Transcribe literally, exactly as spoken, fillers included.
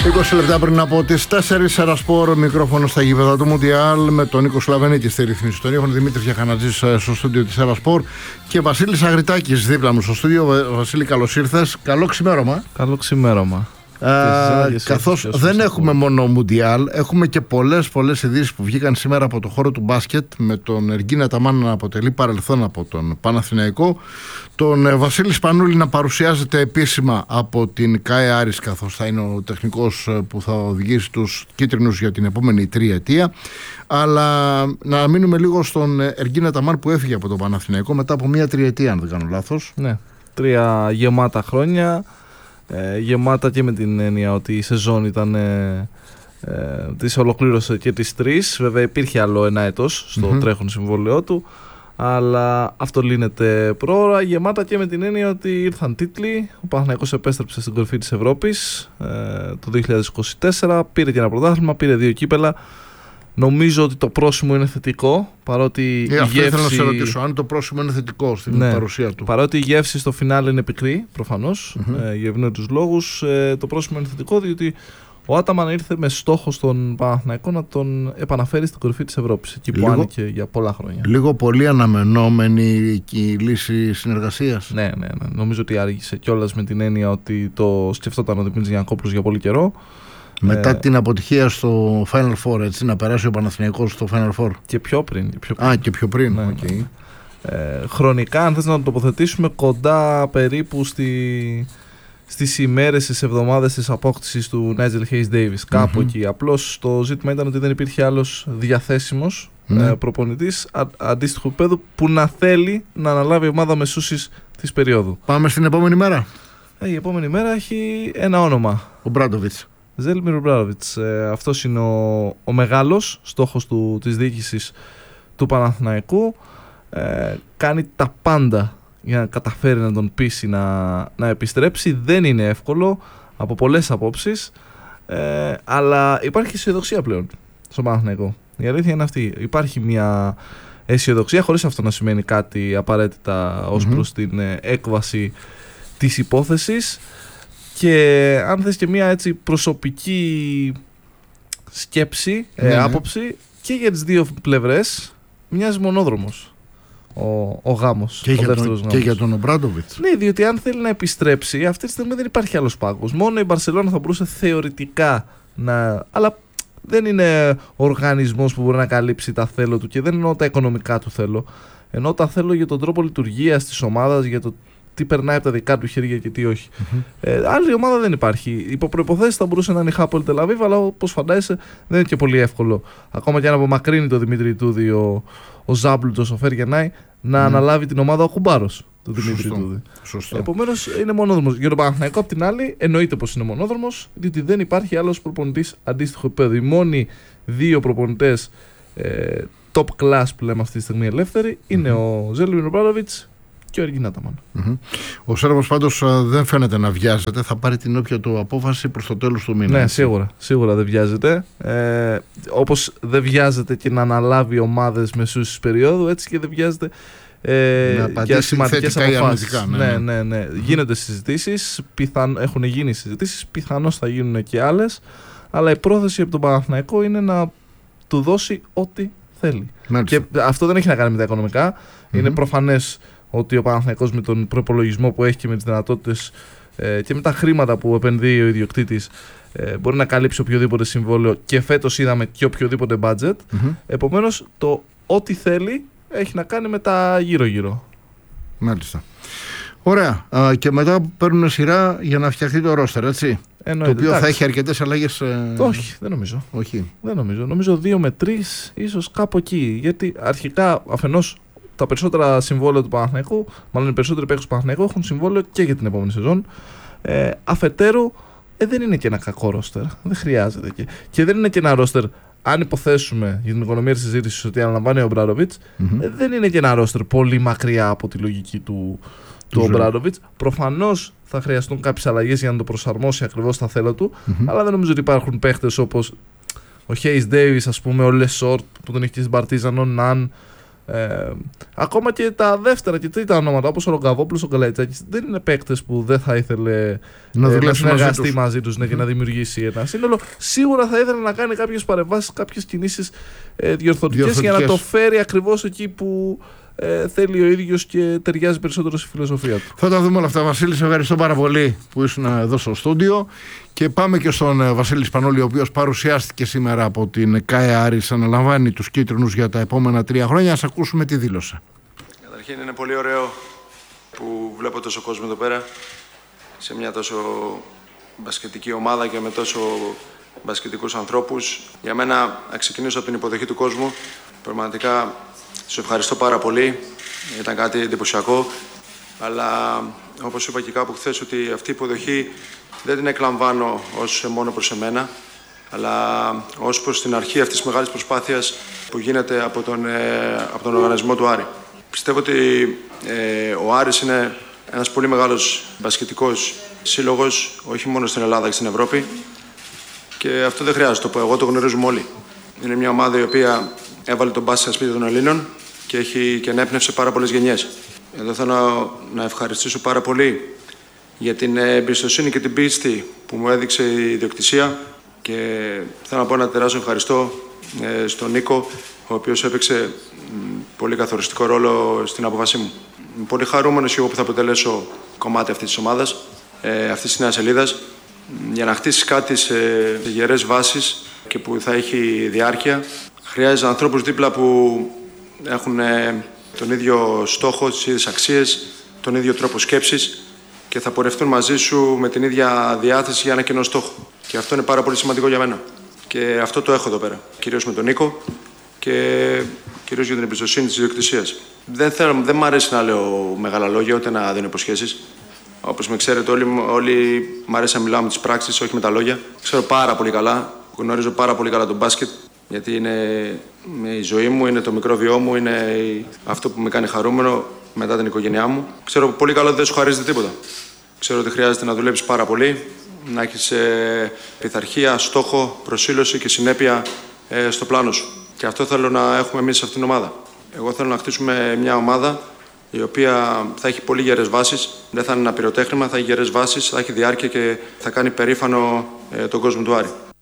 είκοσι λεπτά πριν από τις τέσσερις, Ερασπορ, μικρόφωνο στα γήπεδα του Μουντιάλ με τον Νίκο Σλαβενίτη στη ρύθμιση του ήχου, Δημήτρης Γιαχανατζής στο στούντιο της Ερασπορ και Βασίλης Αγριτάκης δίπλα μου στο στούντιο. Βασίλη, καλώς ήρθες. Καλό ξημέρωμα. Καλό ξημέρωμα. Ε, καθώς δεν έχουμε μόνο Μουντιάλ, έχουμε και πολλές πολλές ειδήσεις που βγήκαν σήμερα από το χώρο του μπάσκετ, με τον Εργίν Αταμάν να αποτελεί παρελθόν από τον Παναθηναϊκό, τον Βασίλη Σπανούλη να παρουσιάζεται επίσημα από την ΚΑΕ Άρης, καθώς θα είναι ο τεχνικός που θα οδηγήσει τους κίτρινους για την επόμενη τριετία. Αλλά να μείνουμε λίγο στον Εργίν Αταμάν που έφυγε από τον Παναθηναϊκό μετά από μία τριετία, αν δεν κάνω λάθος. Ναι, τρία γεμάτα χρόνια. Ε, γεμάτα και με την έννοια ότι η σεζόν ήταν ε, ε, τις ολοκλήρωσε και τις τρεις. Βέβαια υπήρχε άλλο ένα έτος στο mm-hmm. τρέχον συμβόλαιό του, αλλά αυτό λύνεται πρόωρα. Γεμάτα και με την έννοια ότι ήρθαν τίτλοι. Ο Παναθηναϊκός επέστρεψε στην κορυφή της Ευρώπης ε, το δύο χιλιάδες είκοσι τέσσερα, πήρε και ένα πρωτάθλημα, πήρε δύο κύπελα. Νομίζω ότι το πρόσημο είναι θετικό, παρότι ε, η αυτό γεύση... ήθελα να σε ρωτήσω, αν το πρόσημο είναι θετικό στην ναι, παρουσία του. Παρότι η γεύση στο φινάλε είναι πικρή, προφανώς, mm-hmm. ε, για ευνόητους λόγους, ε, το πρόσημο είναι θετικό, διότι ο Άταμαν ήρθε με στόχο στον Παναθηναϊκό να τον επαναφέρει στην κορυφή της Ευρώπης, εκεί που λίγο, άνοιγε για πολλά χρόνια. Λίγο πολύ αναμενόμενη η λύση συνεργασίας. Ναι, ναι, ναι. Νομίζω ότι άργησε κιόλας με την έννοια ότι το σκεφτόταν ο Δημήτρης Γιαννακόπουλος για πολύ καιρό. Μετά ε, την αποτυχία στο Final Four, έτσι, να περάσει ο Παναθηναϊκός στο Final Four. Και πιο πριν. Και πιο πριν. Α, και πιο πριν. Ναι, okay. ναι. Ε, χρονικά, αν θες να το τοποθετήσουμε κοντά περίπου στη, στις ημέρες, στις εβδομάδες της απόκτησης του Νάιτζελ Χέις Ντέιβις, κάπου mm-hmm. εκεί. Απλώς το ζήτημα ήταν ότι δεν υπήρχε άλλος διαθέσιμος mm-hmm. ε, προπονητής α, αντίστοιχου επίπεδου που να θέλει να αναλάβει ομάδα μεσούσης της περίοδου. Πάμε στην επόμενη μέρα. Ε, η επόμενη μέρα έχει ένα όνομα. Ο Μπράντοβιτς. Ζέλιμιρ Μπράντοβιτς. Ε, αυτός είναι ο, ο μεγάλος στόχος του, της διοίκησης του Παναθηναϊκού. Ε, κάνει τα πάντα για να καταφέρει να τον πείσει να, να επιστρέψει. Δεν είναι εύκολο από πολλές απόψεις, ε, αλλά υπάρχει αισιοδοξία πλέον στο Παναθηναϊκό. Η αλήθεια είναι αυτή. Υπάρχει μια αισιοδοξία, χωρίς αυτό να σημαίνει κάτι απαραίτητα ως mm-hmm. προς την ε, έκβαση της υπόθεσης. Και αν θες και μια έτσι προσωπική σκέψη, ε, mm-hmm. άποψη, και για τις δύο πλευρές μοιάζει μονόδρομος ο, ο γάμος. Και, ο για δεύτερος τον, γάμος. και για τον Ομπράντοβιτς. Ναι, διότι αν θέλει να επιστρέψει, αυτή τη στιγμή δεν υπάρχει άλλος πάγκος. Μόνο η Μπαρσελόνα θα μπορούσε θεωρητικά να... Αλλά δεν είναι οργανισμός που μπορεί να καλύψει τα θέλω του, και δεν εννοώ τα οικονομικά του θέλω. Εννοώ τα θέλω για τον τρόπο λειτουργίας της ομάδας, για το τι περνάει από τα δικά του χέρια και τι όχι. Mm-hmm. Ε, άλλη ομάδα δεν υπάρχει. Υπό προϋποθέσεις θα μπορούσε να είναι η Χάπολ Τελαβίβ, αλλά όπως φαντάζεσαι δεν είναι και πολύ εύκολο. Ακόμα και αν απομακρύνει το Δημήτρη Τούδη ο, ο Ζάμπλουτος, ο Φέρ Γεννάη, να mm. αναλάβει την ομάδα ο Κουμπάρος του Δημήτρη Τούδη. Επομένως είναι μονόδρομος. Για τον Παναθηναϊκό, απ' την άλλη, εννοείται πως είναι μονόδρομος, διότι δεν υπάρχει άλλος προπονητής αντίστοιχο επίπεδο. Οι μόνοι δύο προπονητές ε, top class που λέμε αυτή τη στιγμή ελεύθεροι είναι mm-hmm. ο Ζέλιμιρ Μπράντοβιτς και ο Εργίν Αταμάν. Mm-hmm. Ο Σέρβος πάντως δεν φαίνεται να βιάζεται. Θα πάρει την όποια του απόφαση προς το τέλος του μήνα. Ναι, σίγουρα, σίγουρα δεν βιάζεται. Ε, όπως δεν βιάζεται και να αναλάβει ομάδες μεσούσης περίοδου, έτσι και δεν βιάζεται ε, για σημαντικές αποφάσεις. Ναι, ναι, ναι. ναι. Mm-hmm. Γίνονται συζητήσεις, πιθαν, έχουν γίνει συζητήσεις, πιθανώς θα γίνουν και άλλες, αλλά η πρόθεση από τον Παναθηναϊκό είναι να του δώσει ό,τι θέλει. Μάλιστα. Και αυτό δεν έχει να κάνει με τα οικονομικά. Mm-hmm. Είναι προφανές ότι ο Παναθηναϊκός με τον προπολογισμό που έχει και με τις δυνατότητες ε, και με τα χρήματα που επενδύει ο ιδιοκτήτης ε, μπορεί να καλύψει οποιοδήποτε συμβόλαιο, και φέτος είδαμε και οποιοδήποτε budget. Mm-hmm. Επομένως το ό,τι θέλει έχει να κάνει με τα γύρω-γύρω. Μάλιστα. Ωραία. Α, και μετά παίρνουν σειρά για να φτιαχτεί το ρόστερ, έτσι. Εννοείται, το οποίο εντάξει. θα έχει αρκετές αλλαγές. Ε... Όχι, δεν νομίζω. Όχι. Δεν νομίζω. Νομίζω δύο με τρεις, ίσως κάπου εκεί. Γιατί αρχικά αφενός τα περισσότερα συμβόλαια του Παναθηναϊκού, μάλλον οι περισσότεροι παίκτες του Παναθηναϊκού έχουν συμβόλαιο και για την επόμενη σεζόν. Ε, αφετέρου, ε, δεν είναι και ένα κακό ρόστερ. Δεν χρειάζεται. Και, και δεν είναι και ένα ρόστερ, αν υποθέσουμε για την οικονομία της συζήτησης ότι αναλαμβάνει ο Ομπράντοβιτς, mm-hmm. ε, δεν είναι και ένα ρόστερ πολύ μακριά από τη λογική του, του Ομπράντοβιτς. Προφανώς θα χρειαστούν κάποιες αλλαγές για να το προσαρμόσει ακριβώς στα θέλω του, mm-hmm. αλλά δεν νομίζω ότι υπάρχουν παίκτες όπως ο Χέις Ντέιβις, ας πούμε, ο Λεσόρτ που τον έχει και στην Παρτίζαν, ο Ναν, Ε, ακόμα και τα δεύτερα και τρίτα ονόματα, όπως ο Ρογκαβόπουλος, ο Καλαϊτζάκης, δεν είναι παίκτες που δεν θα ήθελε να, ε, να συνεργαστεί μαζί, μαζί τους, ναι, mm-hmm. και να δημιουργήσει ένα σύνολο. Σίγουρα θα ήθελε να κάνει κάποιες παρεμβάσεις, κάποιες κινήσεις ε, διορθωτικές για να το φέρει ακριβώς εκεί που ε, θέλει ο ίδιος και ταιριάζει περισσότερο στη φιλοσοφία του. Θα τα δούμε όλα αυτά, Βασίλη. Σε ευχαριστώ πάρα πολύ που ήσουν εδώ στο στούντιο. Και πάμε και στον Βασίλη Σπανόλη, ο οποίος παρουσιάστηκε σήμερα από την ΚΑΕ Άρης, αναλαμβάνει τους κίτρινους για τα επόμενα τρία χρόνια. Ας ακούσουμε τι δήλωσε. Καταρχήν είναι πολύ ωραίο που βλέπω τόσο κόσμο εδώ πέρα, σε μια τόσο μπασκετική ομάδα και με τόσο μπασκετικούς ανθρώπους. Για μένα, να ξεκινήσω από την υποδοχή του κόσμου. Πραγματικά τους ευχαριστώ πάρα πολύ. Ήταν κάτι εντυπωσιακό. Αλλά όπως είπα και κάπου χθες, ότι αυτή η υποδοχή δεν την εκλαμβάνω ως μόνο προς εμένα, αλλά ως προς την αρχή αυτής της μεγάλης προσπάθειας που γίνεται από τον, ε, από τον οργανισμό του Άρη. Πιστεύω ότι ε, ο Άρης είναι ένας πολύ μεγάλος μπασκετικός σύλλογος, όχι μόνο στην Ελλάδα και στην Ευρώπη, και αυτό δεν χρειάζεται το πω, εγώ το γνωρίζουμε όλοι. Είναι μια ομάδα η οποία έβαλε τον μπάσκετ στα σπίτια των Ελλήνων και, έχει, και ενέπνευσε πάρα πολλές γενιές. Εδώ θέλω να ευχαριστήσω πάρα πολύ για την εμπιστοσύνη και την πίστη που μου έδειξε η ιδιοκτησία, και θέλω να πω ένα τεράστιο ευχαριστώ στον Νίκο, ο οποίος έπαιξε πολύ καθοριστικό ρόλο στην απόφασή μου. Είμαι πολύ χαρούμενος εγώ που θα αποτελέσω κομμάτι αυτής της ομάδας, αυτής της νέας σελίδας, για να χτίσεις κάτι σε γερές βάσεις και που θα έχει διάρκεια. Χρειάζεται ανθρώπους δίπλα που έχουν τον ίδιο στόχο, τις ίδιες αξίες, τον ίδιο τρόπο σκέψης και θα πορευτούν μαζί σου με την ίδια διάθεση για ένα κοινό στόχο. Και αυτό είναι πάρα πολύ σημαντικό για μένα. Και αυτό το έχω εδώ πέρα. Κυρίως με τον Νίκο και κυρίως για την εμπιστοσύνη της ιδιοκτησίας. Δεν, θέλω, δεν μ' αρέσει να λέω μεγάλα λόγια, ούτε να δίνω υποσχέσεις. Όπως με ξέρετε, όλοι, όλοι μ' αρέσει να μιλάω με τις πράξεις, όχι με τα λόγια. Ξέρω πάρα πολύ καλά, γνωρίζω πάρα πολύ καλά τον μπάσκετ, γιατί είναι η ζωή μου, είναι το μικρό βιό μου, είναι αυτό που με κάνει χαρούμενο μετά την οικογένειά μου. Ξέρω πολύ καλά ότι δεν σου χαρίζεται τίποτα. Ξέρω ότι χρειάζεται να δουλέψεις πάρα πολύ, να έχεις ε, πειθαρχία, στόχο, προσήλωση και συνέπεια ε, στο πλάνο σου. Και αυτό θέλω να έχουμε εμείς σε αυτήν την ομάδα. Εγώ θέλω να χτίσουμε μια ομάδα η οποία θα έχει πολύ γερές βάσεις, δεν θα είναι ένα πυροτέχνημα, θα έχει γερές βάσεις, θα έχει διάρκεια και θα κάνει περήφανο ε, τον κόσμο του Άρη.